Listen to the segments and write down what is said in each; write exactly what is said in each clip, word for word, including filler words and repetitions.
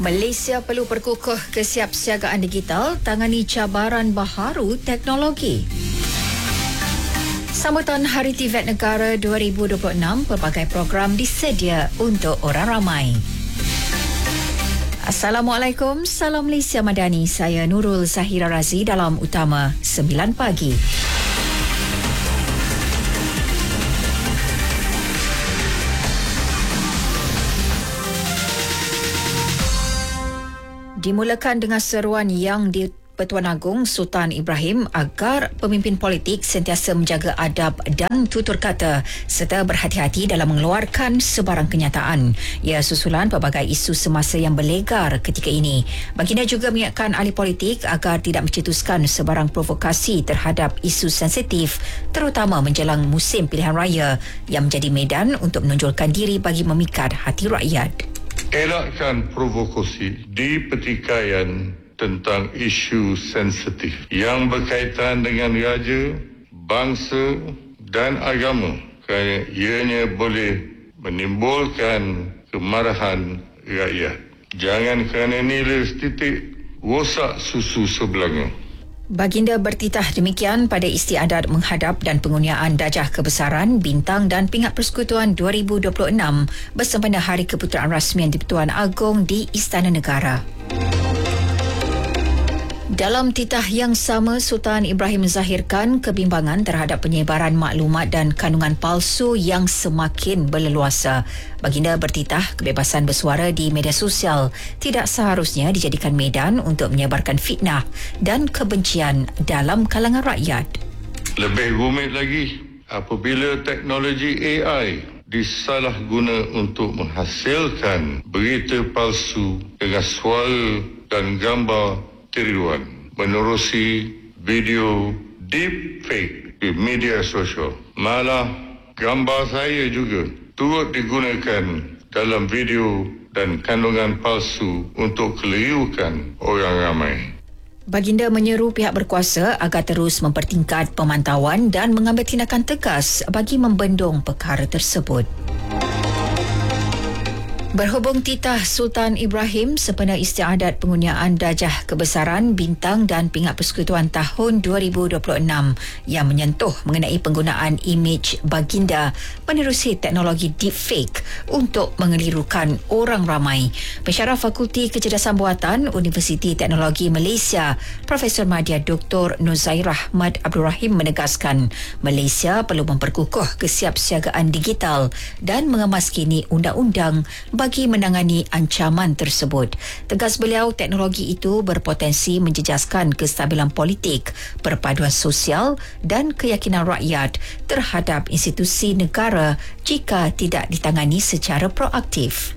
Malaysia perlu perkukuh kesiapsiagaan digital tangani cabaran baharu teknologi. Sambutan Hari Tivet Negara dua ribu dua puluh enam, pelbagai program disedia untuk orang ramai. Assalamualaikum, salam Malaysia Madani. Saya Nurul Zahira Razi dalam Utama sembilan pagi. Dimulakan dengan seruan yang di Pertuan Agong Sultan Ibrahim agar pemimpin politik sentiasa menjaga adab dan tutur kata serta berhati-hati dalam mengeluarkan sebarang kenyataan. Ia susulan pelbagai isu semasa yang berlegar ketika ini. Baginda juga mengingatkan ahli politik agar tidak mencetuskan sebarang provokasi terhadap isu sensitif, terutama menjelang musim pilihan raya yang menjadi medan untuk menonjolkan diri bagi memikat hati rakyat. Elakkan provokasi di pertikaian tentang isu sensitif yang berkaitan dengan raja, bangsa dan agama, kerana ianya boleh menimbulkan kemarahan rakyat. Jangan kerana nilai setitik rosak susu sebelanga. Baginda bertitah demikian pada istiadat menghadap dan pengurniaan Darjah Kebesaran, Bintang dan Pingat Persekutuan dua ribu dua puluh enam bersempena Hari Keputeraan Rasmian di-Pertuan Agong di Istana Negara. Dalam titah yang sama, Sultan Ibrahim menzahirkan kebimbangan terhadap penyebaran maklumat dan kandungan palsu yang semakin berleluasa. Baginda bertitah kebebasan bersuara di media sosial tidak seharusnya dijadikan medan untuk menyebarkan fitnah dan kebencian dalam kalangan rakyat. Lebih rumit lagi apabila teknologi A I disalahguna untuk menghasilkan berita palsu dengan suara dan gambar tiruan menerusi video deepfake di media sosial. Malah gambar saya juga turut digunakan dalam video dan kandungan palsu untuk kelirukan orang ramai. Baginda menyeru pihak berkuasa agar terus mempertingkat pemantauan dan mengambil tindakan tegas bagi membendung perkara tersebut. Berhubung titah Sultan Ibrahim sempena istiadat pengurniaan Darjah Kebesaran, Bintang dan Pingat Persekutuan tahun dua ribu dua puluh enam yang menyentuh mengenai penggunaan imej baginda menerusi teknologi deepfake untuk mengelirukan orang ramai. Pensyarah Fakulti Kecerdasan Buatan Universiti Teknologi Malaysia, Profesor Madya Doktor Nuzairah Ahmad Abdul Rahim menegaskan Malaysia perlu memperkukuh kesiapsiagaan digital dan mengemaskini undang-undang bagi menangani ancaman tersebut. Tegas beliau, teknologi itu berpotensi menjejaskan kestabilan politik, perpaduan sosial dan keyakinan rakyat terhadap institusi negara jika tidak ditangani secara proaktif.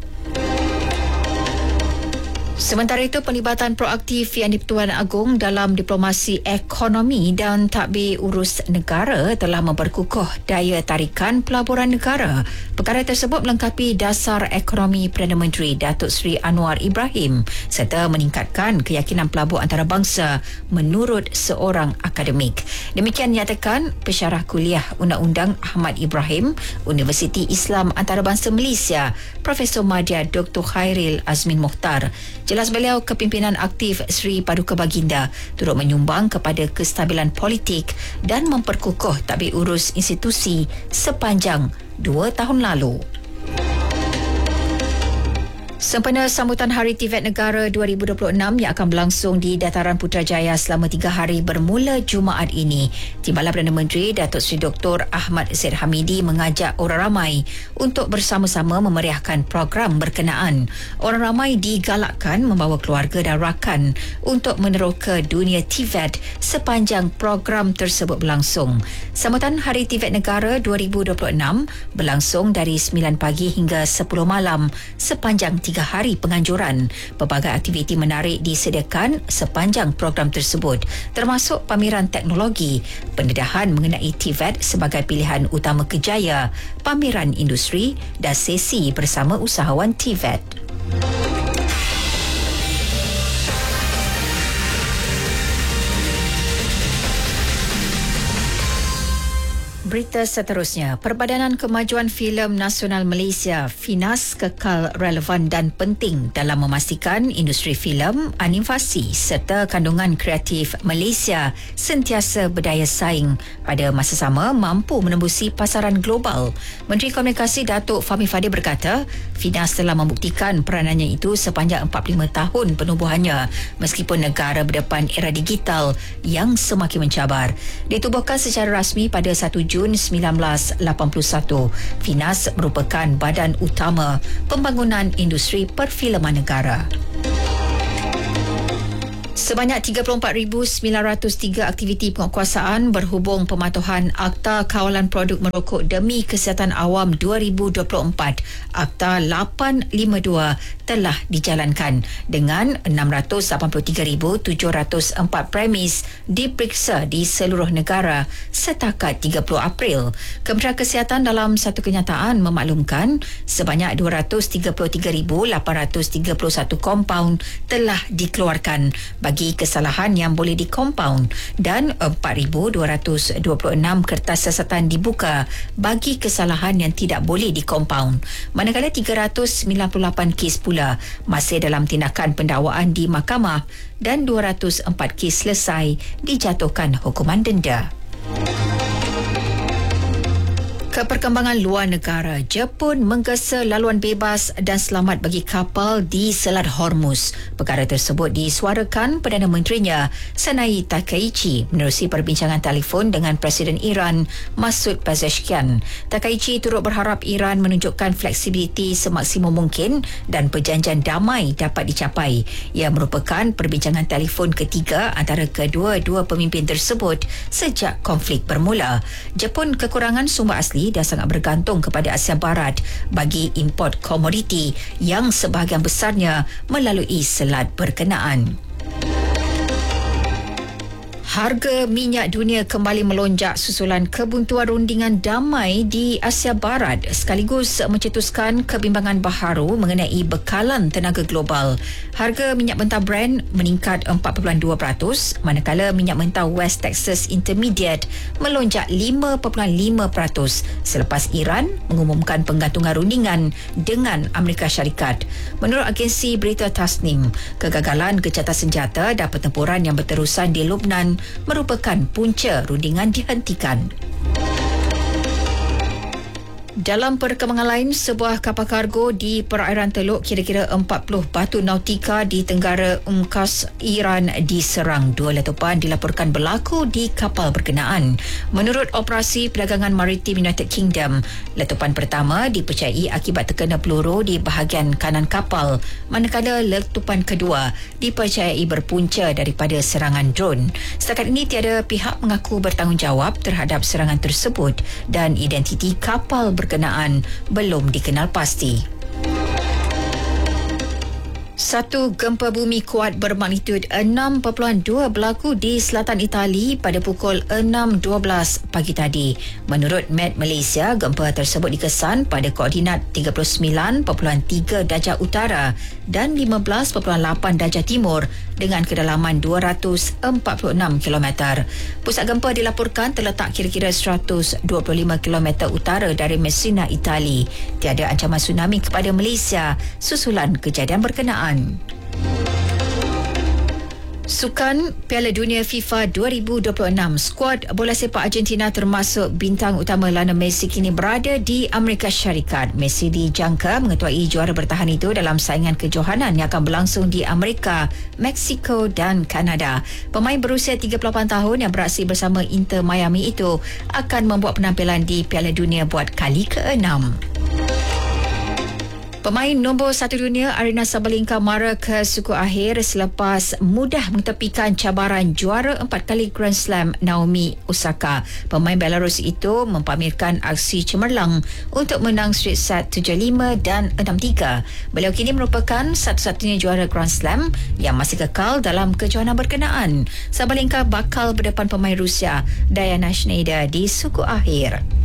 Sementara itu, pelibatan proaktif yang di-Pertuan Agong dalam diplomasi ekonomi dan tadbir urus negara telah memperkukuh daya tarikan pelaburan negara. Perkara tersebut melengkapi dasar ekonomi Perdana Menteri Datuk Seri Anwar Ibrahim serta meningkatkan keyakinan pelabur antarabangsa menurut seorang akademik. Demikian nyatakan pensyarah kuliah Undang-Undang Ahmad Ibrahim, Universiti Islam Antarabangsa Malaysia, Profesor Madya Doktor Khairil Azmin Mokhtar. Jelas beliau, kepimpinan aktif Sri Paduka Baginda turut menyumbang kepada kestabilan politik dan memperkukuh tadbir urus institusi sepanjang dua tahun lalu. Sempena sambutan Hari Tivet Negara dua ribu dua puluh enam yang akan berlangsung di Dataran Putrajaya selama tiga hari bermula Jumaat ini, Timbalan Perdana Menteri Datuk Seri Doktor Ahmad Zaid Hamidi mengajak orang ramai untuk bersama-sama memeriahkan program berkenaan. Orang ramai digalakkan membawa keluarga dan rakan untuk meneroka dunia Tivet sepanjang program tersebut berlangsung. Sambutan Hari Tivet Negara dua ribu dua puluh enam berlangsung dari sembilan pagi hingga sepuluh malam sepanjang tiga hari penganjuran. Pelbagai aktiviti menarik disediakan sepanjang program tersebut, termasuk pameran teknologi, pendedahan mengenai Tivet sebagai pilihan utama kerjaya, pameran industri dan sesi bersama usahawan Tivet. Berita seterusnya, Perbadanan Kemajuan Filem Nasional Malaysia FINAS kekal relevan dan penting dalam memastikan industri filem, animasi serta kandungan kreatif Malaysia sentiasa berdaya saing pada masa sama mampu menembusi pasaran global. Menteri Komunikasi Datuk Fahmi Fadil berkata, FINAS telah membuktikan peranannya itu sepanjang empat puluh lima tahun penubuhannya meskipun negara berdepan era digital yang semakin mencabar. Ditubuhkan secara rasmi pada satu Jun sembilan belas lapan puluh satu, FINAS merupakan badan utama pembangunan industri perfilman negara. Sebanyak tiga puluh empat ribu sembilan ratus tiga aktiviti penguatkuasaan berhubung pematuhan Akta Kawalan Produk Merokok Demi Kesihatan Awam dua ribu dua puluh empat Akta lapan lima dua telah dijalankan dengan enam ratus lapan puluh tiga ribu tujuh ratus empat premis diperiksa di seluruh negara setakat tiga puluh April. Kementerian Kesihatan dalam satu kenyataan memaklumkan sebanyak dua ratus tiga puluh tiga ribu lapan ratus tiga puluh satu kompaun telah dikeluarkan bagi kesalahan yang boleh dikompaun dan empat ribu dua ratus dua puluh enam kertas siasatan dibuka bagi kesalahan yang tidak boleh dikompaun. Manakala tiga ratus sembilan puluh lapan kes pula masih dalam tindakan pendakwaan di mahkamah dan dua ratus empat kes selesai dijatuhkan hukuman denda. Keperkembangan luar negara, Jepun menggesa laluan bebas dan selamat bagi kapal di Selat Hormuz. Perkara tersebut disuarakan Perdana Menterinya Sanai Takaichi menerusi perbincangan telefon dengan Presiden Iran Masoud Pezeshkian. Takaichi turut berharap Iran menunjukkan fleksibiliti semaksimum mungkin dan perjanjian damai dapat dicapai. Ia merupakan perbincangan telefon ketiga antara kedua-dua pemimpin tersebut sejak konflik bermula. Jepun kekurangan sumber asli dan sangat bergantung kepada Asia Barat bagi import komoditi yang sebahagian besarnya melalui selat berkenaan. Harga minyak dunia kembali melonjak susulan kebuntuan rundingan damai di Asia Barat sekaligus mencetuskan kebimbangan baharu mengenai bekalan tenaga global. Harga minyak mentah Brent meningkat empat perpuluhan dua peratus manakala minyak mentah West Texas Intermediate melonjak lima perpuluhan lima peratus selepas Iran mengumumkan penggantungan rundingan dengan Amerika Syarikat. Menurut agensi berita Tasnim, kegagalan gencatan senjata dan pertempuran yang berterusan di Lebanon merupakan punca rundingan dihentikan. Dalam perkembangan lain, sebuah kapal kargo di perairan Teluk kira-kira empat puluh batu nautika di Tenggara Umkas Iran diserang. Dua letupan dilaporkan berlaku di kapal berkenaan. Menurut Operasi Perdagangan Maritim United Kingdom, letupan pertama dipercayai akibat terkena peluru di bahagian kanan kapal, manakala letupan kedua dipercayai berpunca daripada serangan drone. Setakat ini tiada pihak mengaku bertanggungjawab terhadap serangan tersebut dan identiti kapal berkenaan berkenaan belum dikenal pasti. Satu gempa bumi kuat bermagnitud enam perpuluhan dua berlaku di selatan Itali pada pukul enam dua belas pagi tadi. Menurut Met Malaysia, gempa tersebut dikesan pada koordinat tiga puluh sembilan perpuluhan tiga darjah utara dan lima belas perpuluhan lapan darjah timur dengan kedalaman dua ratus empat puluh enam kilometer. Pusat gempa dilaporkan terletak kira-kira seratus dua puluh lima kilometer utara dari Messina, Itali. Tiada ancaman tsunami kepada Malaysia susulan kejadian berkenaan. Sukan Piala Dunia FIFA dua ribu dua puluh enam, skuad bola sepak Argentina termasuk bintang utama Lionel Messi kini berada di Amerika Syarikat. Messi dijangka mengetuai juara bertahan itu dalam saingan kejohanan yang akan berlangsung di Amerika, Meksiko dan Kanada. Pemain berusia tiga puluh lapan tahun yang beraksi bersama Inter Miami itu akan membuat penampilan di Piala Dunia buat kali keenam. Pemain nombor satu dunia Aryna Sabalenka mara ke suku akhir selepas mudah mengetepikan cabaran juara empat kali Grand Slam Naomi Osaka. Pemain Belarus itu mempamerkan aksi cemerlang untuk menang straight set tujuh lima dan enam tiga. Beliau kini merupakan satu-satunya juara Grand Slam yang masih kekal dalam kejohanan berkenaan. Sabalenka bakal berdepan pemain Rusia Diana Schneider di suku akhir.